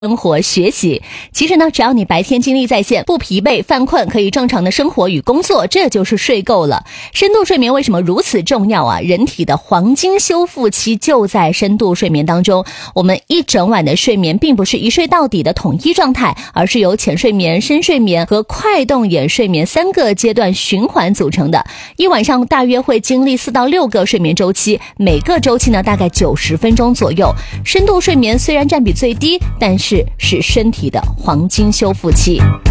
生活学习。其实呢，只要你白天精力在线，不疲惫犯困，可以正常的生活与工作，这就是睡够了。深度睡眠为什么如此重要啊？人体的黄金修复期就在深度睡眠当中。我们一整晚的睡眠并不是一睡到底的统一状态，而是由浅睡眠、深睡眠和快动眼睡眠3个阶段循环组成的。一晚上大约会经历4到6个睡眠周期，每个周期呢大概90分钟左右。深度睡眠虽然占比最低，但是身体的黄金修复期。